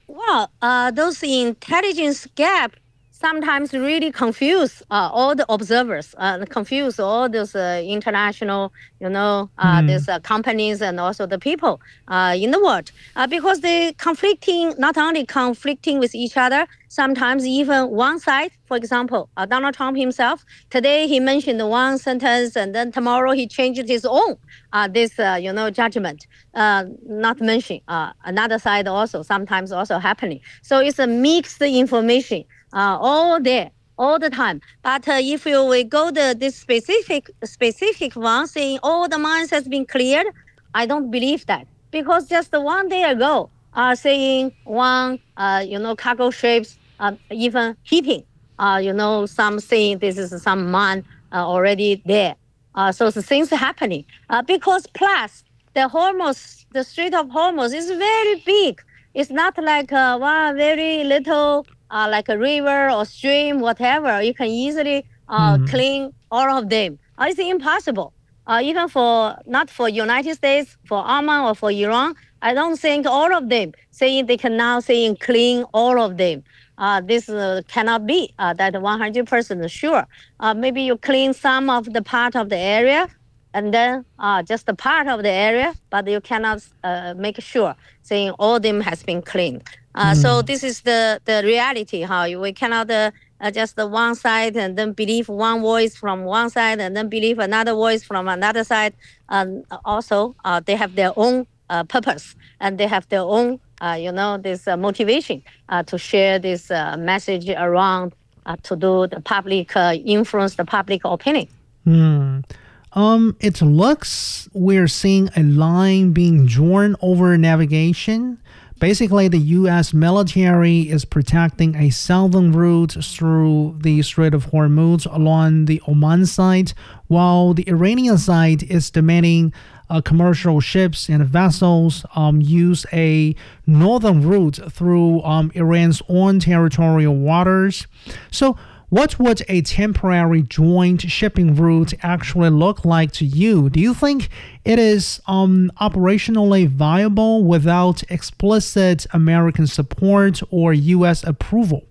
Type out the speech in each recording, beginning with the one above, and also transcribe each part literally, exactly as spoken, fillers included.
Well, uh, those intelligence gap sometimes really confuse uh, all the observers, uh, confuse all those uh, international, you know, uh, Hmm. these uh, companies and also the people uh, in the world, uh, because they conflicting, not only conflicting with each other, sometimes even one side. For example, uh, Donald Trump himself, today he mentioned one sentence and then tomorrow he changed his own uh, this, uh, you know, judgment, uh, not mention uh, another side also sometimes also happening. So it's a mixed information uh, all there all the time. But uh, if you we go to this specific specific one saying all the mines has been cleared, I don't believe that, because just one day ago, uh, saying one uh, you know cargo ships uh, even hitting, uh, you know some saying this is some mine uh, already there. Uh, so the things happening uh, because plus the Hormuz, the Strait of Hormuz is very big. It's not like uh, one very little, uh, like a river or stream, whatever. You can easily uh, Hmm. clean all of them. Uh, it's impossible. Uh, even for not for United States, for Oman or for Iran, I don't think all of them saying they can now saying clean all of them. Uh, this uh, cannot be uh, that one hundred percent sure. Uh, maybe you clean some of the part of the area, and then uh, just a part of the area, but you cannot uh, make sure saying all of them has been cleaned. Uh, so Hmm. this is the the reality. How we cannot uh, uh, just the one side and then believe one voice from one side and then believe another voice from another side. And also, uh, they have their own uh, purpose and they have their own, uh, you know, this uh, motivation uh, to share this uh, message around uh, to do the public uh, influence the public opinion. Hmm. Um, it looks we're seeing a line being drawn over navigation. Basically, the U S military is protecting a southern route through the Strait of Hormuz along the Oman side, while the Iranian side is demanding uh, commercial ships and vessels um, use a northern route through um, Iran's own territorial waters. So, what would a temporary joint shipping route actually look like to you? Do you think it is um, operationally viable without explicit American support or U S approval?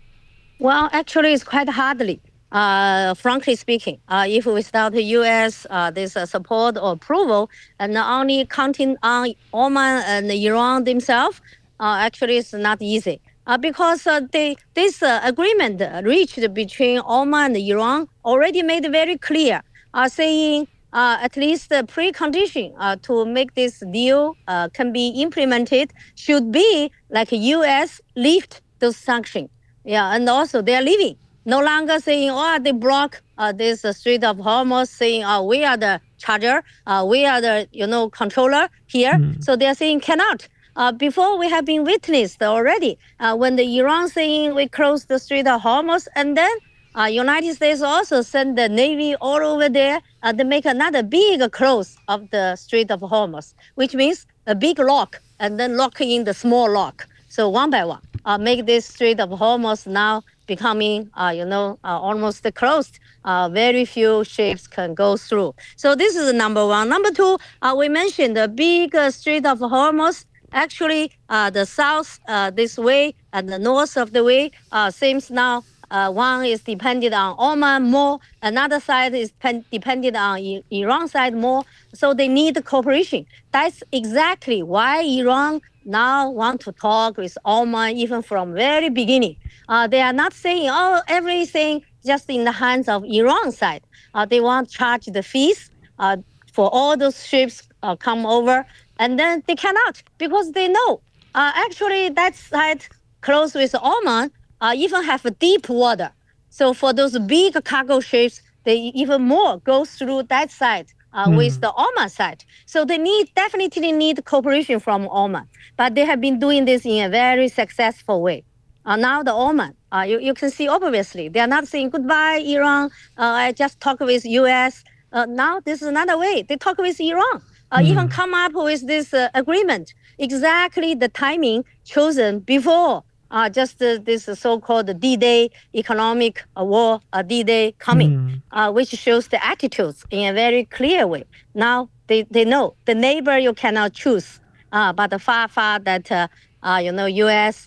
Well, actually, it's quite hardly. Uh, frankly speaking, uh, if without the U S uh, this uh, support or approval, and only counting on Oman and Iran themselves, uh, actually it's not easy. Uh, because uh, they, this uh, agreement reached between Oman and Iran already made very clear, uh, saying uh, at least the precondition uh, to make this deal uh, can be implemented should be like U S lift those sanctions. Yeah, and also they are leaving. No longer saying, oh, they block uh, this uh, Strait of Hormuz, saying, oh, we are the charger, uh, we are the you know controller here. Hmm. So they are saying cannot. Uh, before we have been witnessed already uh, when the Iran saying we close the Strait of Hormuz, and then uh, United States also send the Navy all over there uh, to make another big close of the Strait of Hormuz, which means a big lock and then lock in the small lock. So one by one uh, make this Strait of Hormuz now becoming, uh, you know, uh, almost closed. Uh, very few ships can go through. So this is number one. Number two, uh, we mentioned the big uh, Strait of Hormuz. Actually, uh, the south uh, this way and the north of the way uh, seems now uh, one is dependent on Oman more, another side is pen- dependent on I- Iran side more. So they need cooperation. That's exactly why Iran now want to talk with Oman even from very beginning. Uh, they are not saying, oh, everything just in the hands of Iran side. Uh, they want to charge the fees uh, for all those ships uh, come over, and then they cannot because they know uh, actually that side close with Oman uh, even have a deep water. So for those big cargo ships, they even more go through that side uh, with Hmm. the Oman side. So they need definitely need cooperation from Oman, but they have been doing this in a very successful way. Uh, now the Oman, uh, you, you can see obviously they are not saying goodbye Iran. Uh, I just talk with U S. Uh, now this is another way. They talk with Iran. Uh, even Hmm. come up with this uh, agreement exactly the timing chosen before uh, just uh, this so-called D-Day economic uh, war, uh, D-Day coming, Hmm. uh, which shows the attitudes in a very clear way. Now they, they know the neighbor you cannot choose, uh, but far, far that uh, uh, you know U S